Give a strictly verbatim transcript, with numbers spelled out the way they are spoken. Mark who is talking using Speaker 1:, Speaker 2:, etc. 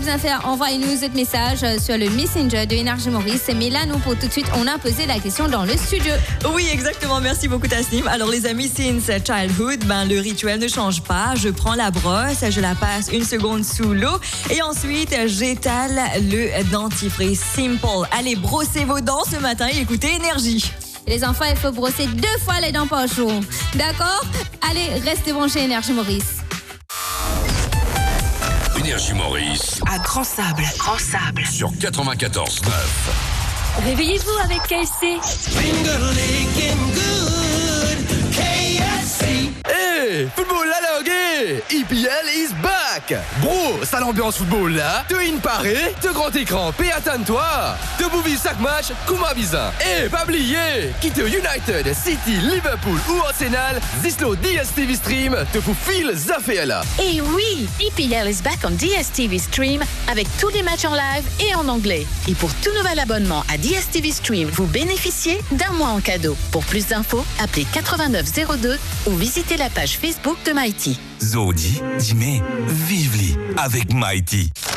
Speaker 1: besoin de faire, envoyez-nous votre message sur le Messenger de Énergie Maurice. Mais là, nous, pour tout de suite, on a posé la question dans le studio.
Speaker 2: Oui, exactement. Merci beaucoup, Tasnim. Alors, les amis, since childhood, ben, le rituel ne change pas. Je prends la brosse, je la passe une seconde sous l'eau et ensuite, j'étale le dentifrice. Simple. Allez, brossez vos dents ce matin et écoutez Énergie.
Speaker 1: Les enfants, il faut brosser deux fois les dents par jour. D'accord? Allez, restez branchés Énergie Maurice.
Speaker 3: Énergie Maurice.
Speaker 4: À Grand Sable. Grand Sable.
Speaker 3: Sur quatre-vingt-quatorze neuf.
Speaker 5: Réveillez-vous avec K F C.
Speaker 6: Hey, football la langue, E P L is back. Bro, ça l'ambiance football là. Te in paré, te grand écran, paie attends-toi. Te bouvis chaque match, comme un bizarre. Et pas oublier, quitte United, City, Liverpool ou Arsenal, Zislo D S T V Stream te fout fil zafé là.
Speaker 5: Et oui, E P L is back on D S T V Stream avec tous les matchs en live et en anglais. Et pour tout nouvel abonnement à D S T V Stream, vous bénéficiez d'un mois en cadeau. Pour plus d'infos, appelez quatre-vingt-neuf zéro deux ou visitez la page Facebook de Mighty.
Speaker 7: Zodi, dis-moi, vive-li avec Mighty.